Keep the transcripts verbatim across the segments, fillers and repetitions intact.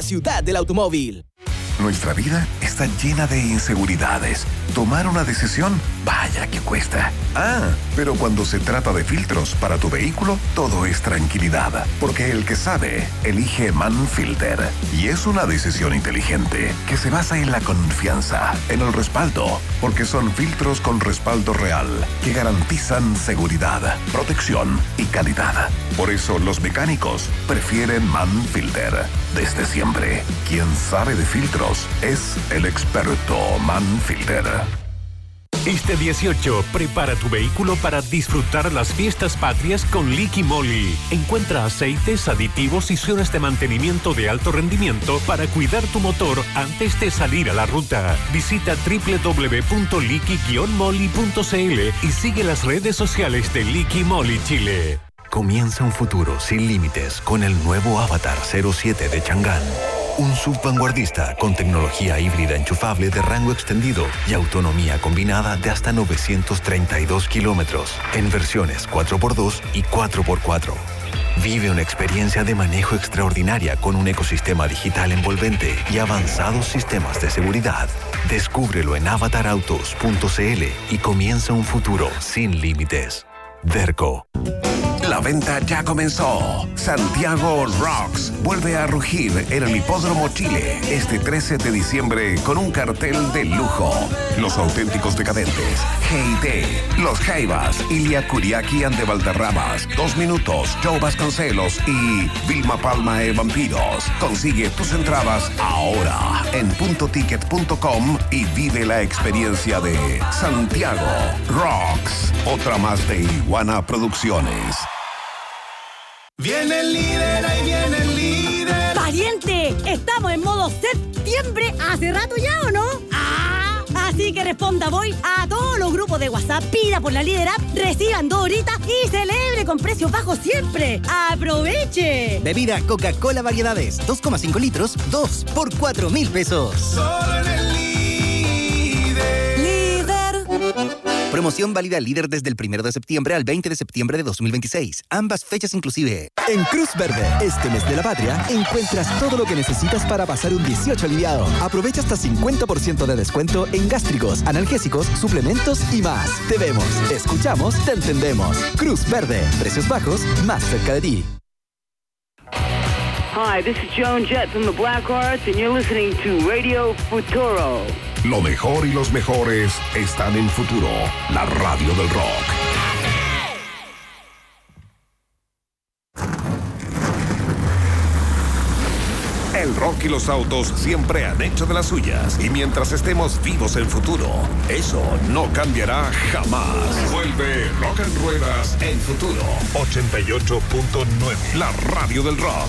ciudad del automóvil. Nuestra vida está llena de inseguridades. Tomar una decisión, vaya que cuesta. Ah, pero cuando se trata de filtros para tu vehículo, todo es tranquilidad. Porque el que sabe, elige Manfilter. Y es una decisión inteligente que se basa en la confianza, en el respaldo. Porque son filtros con respaldo real que garantizan seguridad, protección y calidad. Por eso los mecánicos prefieren Manfilter. Desde siempre, quien sabe de filtros es el experto Manfilter. Este dieciocho, prepara tu vehículo para disfrutar las fiestas patrias con Liqui Moly. Encuentra aceites, aditivos y zonas de mantenimiento de alto rendimiento para cuidar tu motor antes de salir a la ruta. Visita doble u doble u doble u punto liqui guion moly punto c l y sigue las redes sociales de Liqui Moly Chile. Comienza un futuro sin límites con el nuevo Avatar cero siete de Chang'an. Un sub vanguardista con tecnología híbrida enchufable de rango extendido y autonomía combinada de hasta novecientos treinta y dos kilómetros en versiones cuatro por dos y cuatro por cuatro. Vive una experiencia de manejo extraordinaria con un ecosistema digital envolvente y avanzados sistemas de seguridad. Descúbrelo en avatar autos punto c l y comienza un futuro sin límites. Derco. La venta ya comenzó. Santiago Rocks vuelve a rugir en el Hipódromo Chile este trece de diciembre con un cartel de lujo. Los auténticos decadentes, G I T, Los Jaivas, Ilia Kuriaki and de Valderramas, Dos Minutos, Joe Vasconcelos y Vilma Palma e Vampiros. Consigue tus entradas ahora en punto ticket punto com y vive la experiencia de Santiago Rocks. Otra más de Iguana Producciones. Viene el líder, ahí viene el líder. ¡Pariente! Estamos en modo septiembre hace rato ya, ¿o no? ¡Ah! Así que responda voy a todos los grupos de WhatsApp, pida por la Líder App, reciban dos horitas y celebre con precios bajos siempre. ¡Aproveche! Bebida Coca-Cola Variedades, dos coma cinco litros, dos por cuatro mil pesos. Solo en el líder. Líder. Promoción válida líder desde el primero de septiembre al veinte de septiembre de dos mil veintiséis. Ambas fechas inclusive. En Cruz Verde, este mes de la patria, encuentras todo lo que necesitas para pasar un dieciocho aliviado. Aprovecha hasta cincuenta por ciento de descuento en gástricos, analgésicos, suplementos y más. Te vemos, escuchamos, te entendemos. Cruz Verde, precios bajos, más cerca de ti. Hi, this is Joan Jett from the Black Arts and you're listening to Radio Futuro. Lo mejor y los mejores están en Futuro, la radio del rock. El rock y los autos siempre han hecho de las suyas. Y mientras estemos vivos en Futuro, eso no cambiará jamás. Vuelve Rock en Ruedas en Futuro. ochenta y ocho punto nueve. La radio del rock.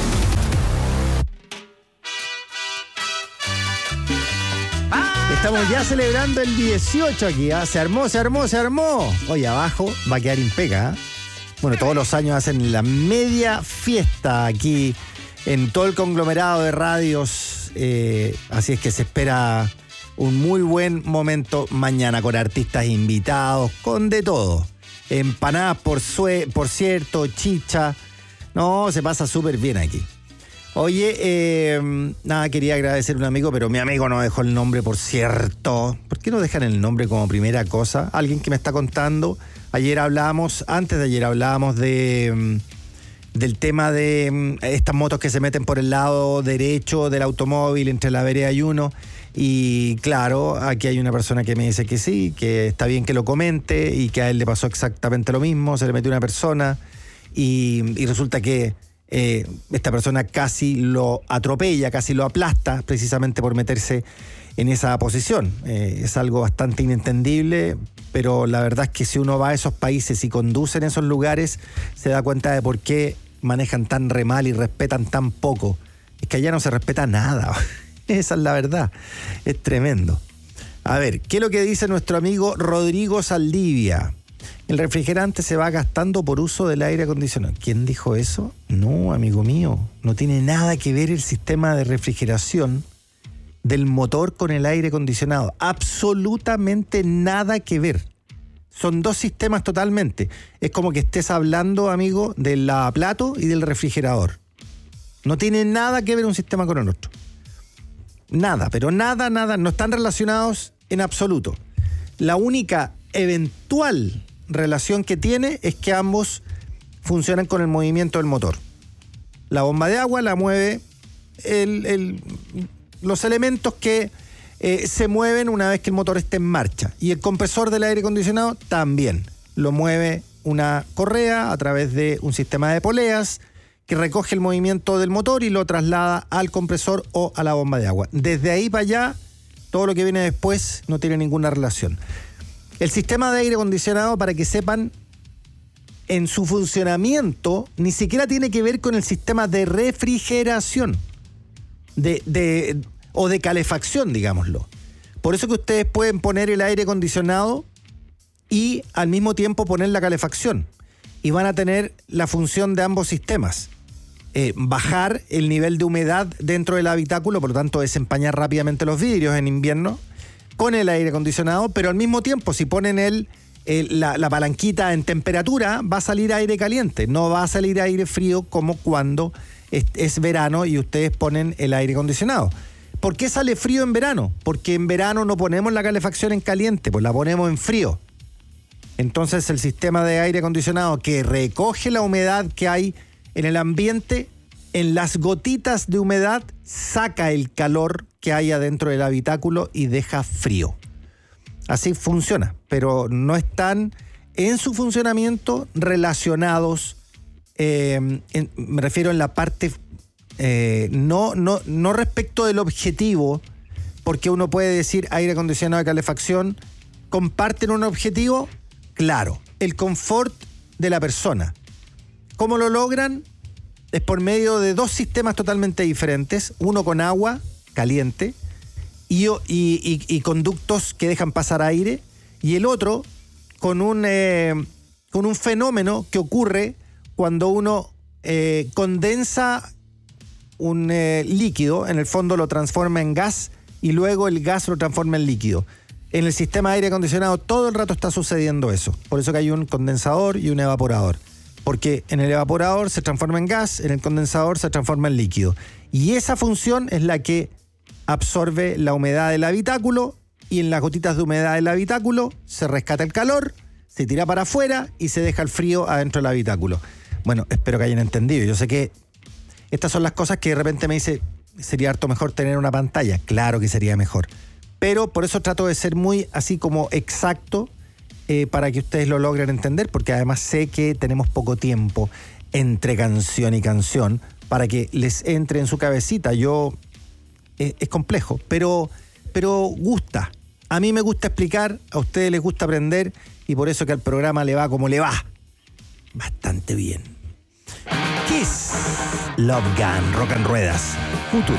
Estamos ya celebrando el dieciocho aquí, ¿eh? Se armó, se armó, se armó. Oye, abajo va a quedar impecable, ¿eh? Bueno, todos los años hacen la media fiesta aquí en todo el conglomerado de radios. Eh, así es que se espera un muy buen momento mañana con artistas invitados, con de todo. Empanadas, por, sue- por cierto, chicha. No, se pasa súper bien aquí. Oye, eh, nada, quería agradecer a un amigo, pero mi amigo no dejó el nombre, por cierto. ¿Por qué no dejan el nombre como primera cosa? Alguien que me está contando. Ayer hablábamos, antes de ayer hablábamos de del tema de estas motos que se meten por el lado derecho del automóvil entre la vereda y uno. Y claro, aquí hay una persona que me dice que sí, que está bien que lo comente y que a él le pasó exactamente lo mismo. Se le metió una persona y, y resulta que Eh, esta persona casi lo atropella, casi lo aplasta, precisamente por meterse en esa posición. Eh, es algo bastante inentendible, pero la verdad es que si uno va a esos países y conduce en esos lugares, se da cuenta de por qué manejan tan re mal y respetan tan poco. Es que allá no se respeta nada. Esa es la verdad. Es tremendo. A ver, ¿qué es lo que dice nuestro amigo Rodrigo Saldivia? El refrigerante se va gastando por uso del aire acondicionado. ¿Quién dijo eso? No, amigo mío. No tiene nada que ver el sistema de refrigeración del motor con el aire acondicionado. Absolutamente nada que ver. Son dos sistemas totalmente. Es como que estés hablando, amigo, del lavaplato y del refrigerador. No tiene nada que ver un sistema con el otro. Nada, pero nada, nada. No están relacionados en absoluto. La única eventual relación que tiene es que ambos funcionan con el movimiento del motor. La bomba de agua la mueve el, el, los elementos que eh, se mueven una vez que el motor esté en marcha. Y el compresor del aire acondicionado también lo mueve una correa a través de un sistema de poleas que recoge el movimiento del motor y lo traslada al compresor o a la bomba de agua. Desde ahí para allá, todo lo que viene después no tiene ninguna relación. El sistema de aire acondicionado, para que sepan, en su funcionamiento ni siquiera tiene que ver con el sistema de refrigeración de, de, o de calefacción, digámoslo. Por eso que ustedes pueden poner el aire acondicionado y al mismo tiempo poner la calefacción y van a tener la función de ambos sistemas. Eh, bajar el nivel de humedad dentro del habitáculo, por lo tanto desempañar rápidamente los vidrios en invierno con el aire acondicionado, pero al mismo tiempo si ponen el, el, la, la palanquita en temperatura va a salir aire caliente, no va a salir aire frío como cuando es, es verano y ustedes ponen el aire acondicionado. ¿Por qué sale frío en verano? Porque en verano no ponemos la calefacción en caliente, pues la ponemos en frío. Entonces el sistema de aire acondicionado que recoge la humedad que hay en el ambiente, en las gotitas de humedad, saca el calor que hay adentro del habitáculo y deja frío. Así funciona, pero no están en su funcionamiento relacionados, eh, en, me refiero en la parte, eh, no, no, no respecto del objetivo, porque uno puede decir aire acondicionado y calefacción, ¿comparten un objetivo? Claro, el confort de la persona. ¿Cómo lo logran? Es por medio de dos sistemas totalmente diferentes, uno con agua caliente y, y, y, y conductos que dejan pasar aire, y el otro con un, eh, con un fenómeno que ocurre cuando uno eh, condensa un eh, líquido, en el fondo lo transforma en gas y luego el gas lo transforma en líquido. En el sistema de aire acondicionado todo el rato está sucediendo eso, por eso que hay un condensador y un evaporador. Porque en el evaporador se transforma en gas, en el condensador se transforma en líquido. Y esa función es la que absorbe la humedad del habitáculo y en las gotitas de humedad del habitáculo se rescata el calor, se tira para afuera y se deja el frío adentro del habitáculo. Bueno, espero que hayan entendido. Yo sé que estas son las cosas que de repente me dice, sería harto mejor tener una pantalla. Claro que sería mejor. Pero por eso trato de ser muy así como exacto, Eh, para que ustedes lo logren entender, porque además sé que tenemos poco tiempo entre canción y canción para que les entre en su cabecita. Yo, eh, es complejo, pero, pero gusta. A mí me gusta explicar, a ustedes les gusta aprender y por eso que al programa le va como le va. Bastante bien. Kiss, Love Gun, Rock and Ruedas, Futuro.